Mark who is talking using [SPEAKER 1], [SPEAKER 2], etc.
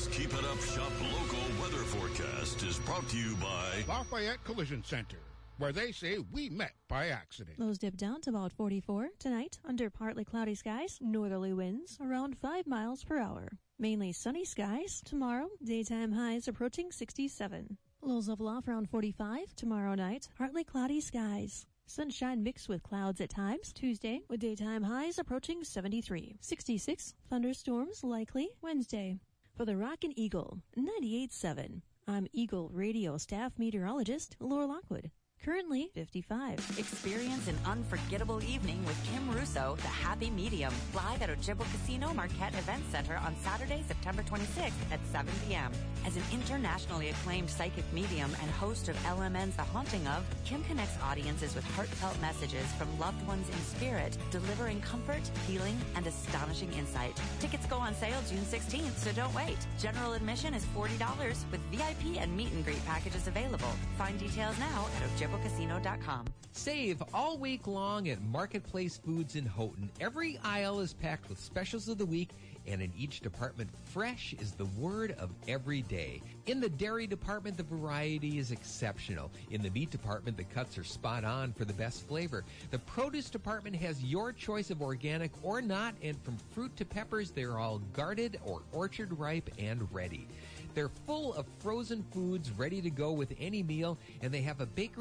[SPEAKER 1] Keep It Up Shop local weather forecast is brought to you by
[SPEAKER 2] Lafayette Collision Center, where they say we met by accident.
[SPEAKER 3] Lows dip down to about 44 tonight under partly cloudy skies, northerly winds around 5 miles per hour. Mainly sunny skies tomorrow, daytime highs approaching 67. Lows level off around 45 tomorrow night, partly cloudy skies. Sunshine mixed with clouds at times Tuesday, with daytime highs approaching 73. 66, thunderstorms likely Wednesday. For the Rockin' Eagle, 98.7. I'm Eagle Radio staff meteorologist Laura Lockwood. Currently 55.
[SPEAKER 4] Experience an unforgettable evening with Kim Russo, The Happy Medium, live at Ojibwa Casino Marquette Event Center on Saturday, September 26th at 7 p.m. As an internationally acclaimed psychic medium and host of LMN's The Haunting Of, Kim connects audiences with heartfelt messages from loved ones in spirit, delivering comfort, healing, and astonishing insight. Tickets go on sale June 16th, so don't wait. General admission is $40 with VIP and meet and greet packages available. Find details now at OjibwaCasino.com.
[SPEAKER 5] Save all week long at Marketplace Foods in Houghton. Every aisle is packed with specials of the week, and in each department, fresh is the word of every day. In the dairy department, the variety is exceptional. In the meat department, the cuts are spot on for the best flavor. The produce department has your choice of organic or not, and from fruit to peppers, they're all guarded or orchard ripe and ready. They're full of frozen foods ready to go with any meal, and they have a bakery